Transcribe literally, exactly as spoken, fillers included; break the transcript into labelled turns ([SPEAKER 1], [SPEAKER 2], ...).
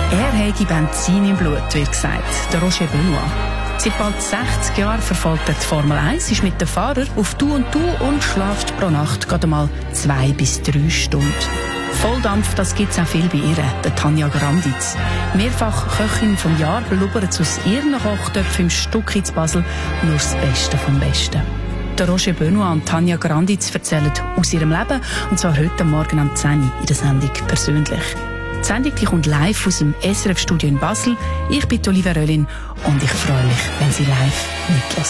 [SPEAKER 1] Er habe Benzin im Blut, wird gesagt, der Roger Benoit. Seit bald sechzig Jahren verfolgt er die Formel eins, ist mit den Fahrern auf Du und Du und schläft pro Nacht gerade mal zwei bis drei Stunden. Volldampf, das gibt's auch viel bei ihr, der Tanja Granditz. Mehrfach Köchin vom Jahr, blubbert aus ihren Kochtöpfen im Stucki zu Basel nur das Beste vom Besten. Der Roger Benoit und Tanja Granditz erzählen aus ihrem Leben, und zwar heute Morgen am zehn Uhr in der Sendung «Persönlich». Die Sendung die kommt live aus dem S R F-Studio in Basel. Ich bin Olivia Röllin und ich freue mich, wenn Sie live mithören.